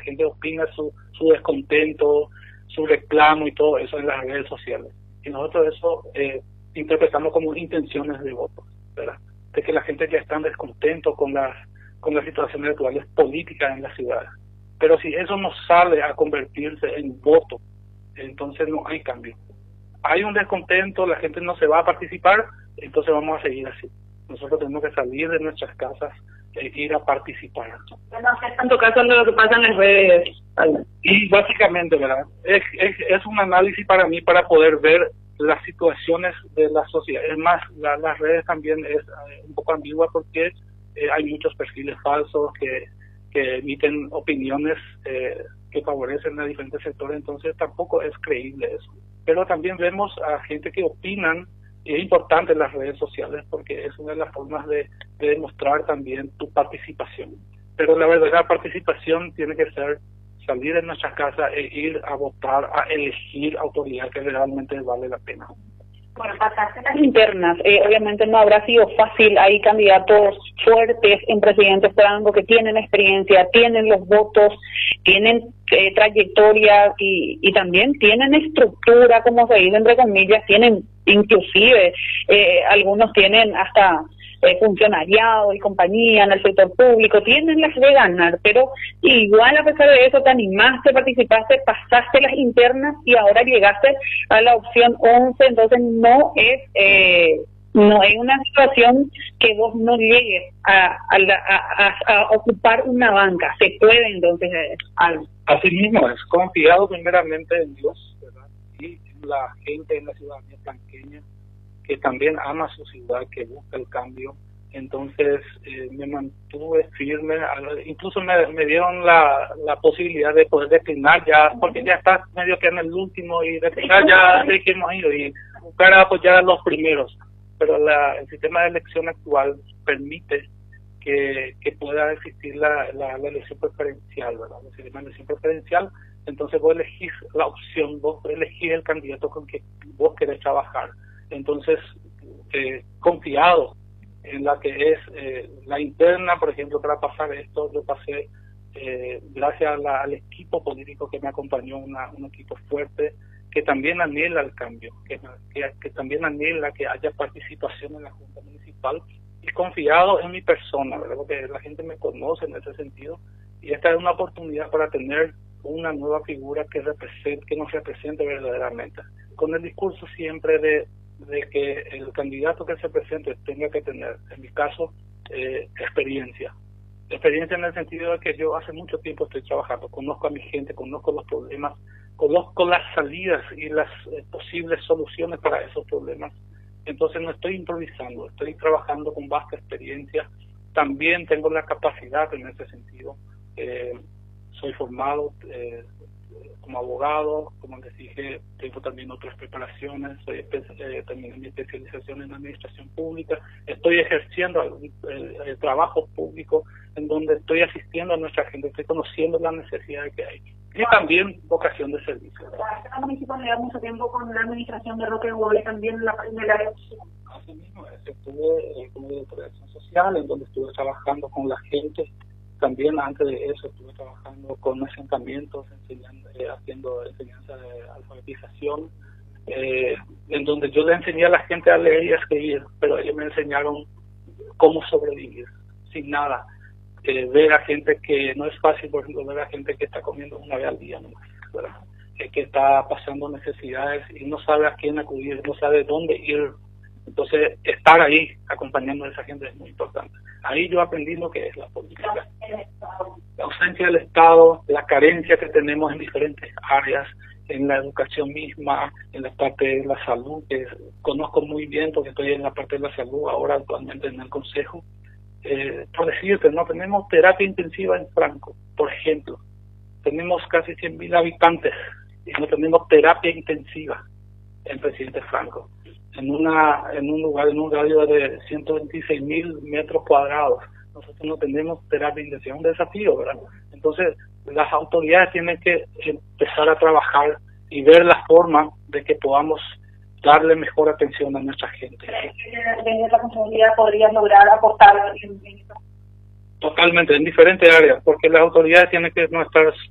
gente opina su descontento, su reclamo y todo eso en las redes sociales. Y nosotros eso interpretamos como intenciones de voto, ¿verdad? De que la gente ya está en descontento con las situaciones actuales políticas en la ciudad. Pero si eso no sale a convertirse en voto, entonces no hay cambio. Hay un descontento, la gente no se va a participar, entonces vamos a seguir así. Nosotros tenemos que salir de nuestras casas e ir a participar. No hacer tanto caso a lo que pasa en las redes. Y básicamente, ¿verdad? Es un análisis para mí para poder ver las situaciones de la sociedad. Es más, las redes también es un poco ambigua porque hay muchos perfiles falsos que emiten opiniones que favorecen a diferentes sectores, entonces tampoco es creíble eso. Pero también vemos a gente que opinan, y es importante en las redes sociales porque es una de las formas de demostrar también tu participación. Pero la verdadera participación tiene que ser salir de nuestras casas e ir a votar, a elegir autoridad que realmente vale la pena. Bueno, pasaste las internas, obviamente no habrá sido fácil, hay candidatos fuertes en Presidente Franco que tienen experiencia, tienen los votos, tienen trayectoria y también tienen estructura, como se dice entre comillas, tienen inclusive, algunos tienen hasta funcionariado y compañía en el sector público, tienen las de ganar, pero igual a pesar de eso te animaste, participaste, pasaste las internas y ahora llegaste a la opción 11, entonces no es una situación que vos no llegues a ocupar una banca, se puede entonces algo. Así mismo es, confiado primeramente en Dios, ¿verdad? Y en la gente, en la ciudadanía blanqueña, que también ama su ciudad, que busca el cambio. Entonces me mantuve firme, incluso me dieron la posibilidad de poder declinar ya, porque ya está medio que en el último, y declinar ya sé que hemos ido y buscar apoyar a los primeros. Pero el sistema de elección actual permite que pueda existir la elección preferencial, ¿verdad? El sistema de elección preferencial, entonces vos elegís la opción, vos elegís el candidato con que vos querés trabajar. Entonces, confiado en la que es la interna, por ejemplo, para pasar esto, yo pasé gracias al equipo político que me acompañó, un equipo fuerte, que también anhela el cambio, que también anhela que haya participación en la Junta Municipal, y confiado en mi persona, ¿verdad? Porque la gente me conoce en ese sentido, y esta es una oportunidad para tener una nueva figura que nos represente verdaderamente, con el discurso siempre de que el candidato que se presente tenga que tener, en mi caso, experiencia en el sentido de que yo hace mucho tiempo estoy trabajando, conozco a mi gente, conozco los problemas, conozco las salidas y las posibles soluciones para esos problemas. Entonces no estoy improvisando, estoy trabajando con vasta experiencia. También tengo la capacidad en ese sentido. Soy formado como abogado, como les dije, tengo también otras preparaciones, también mi especialización en administración pública, estoy ejerciendo el trabajo público en donde estoy asistiendo a nuestra gente, estoy conociendo las necesidades que hay, y también vocación de servicio. La municipalidad mucho tiempo con la administración de Roque Boble, también en el área social. Así mismo, estuve como director de acción social, en donde estuve trabajando con la gente. También antes de eso estuve trabajando con asentamientos, haciendo enseñanza de alfabetización, en donde yo le enseñé a la gente a leer y a escribir, pero ellos me enseñaron cómo sobrevivir, sin nada. Ver a gente que no es fácil, por ejemplo, ver a gente que está comiendo una vez al día nomás, ¿verdad? Que está pasando necesidades y no sabe a quién acudir, no sabe dónde ir. Entonces, estar ahí acompañando a esa gente es muy importante. Ahí yo aprendí lo que es la política. La ausencia del Estado, la carencia que tenemos en diferentes áreas, en la educación misma, en la parte de la salud, que conozco muy bien porque estoy en la parte de la salud ahora actualmente en el Consejo. Por decirte, no tenemos terapia intensiva en Franco, por ejemplo. Tenemos casi 100.000 habitantes y no tenemos terapia intensiva en Presidente Franco. En un radio de 126.000 metros cuadrados. Nosotros no tenemos terapia intensiva, es un desafío, ¿verdad? Entonces, las autoridades tienen que empezar a trabajar y ver la forma de que podamos darle mejor atención a nuestra gente. ¿Desde la responsabilidad podrías lograr aportar en esto? Totalmente, en diferentes áreas, porque las autoridades tienen que no estar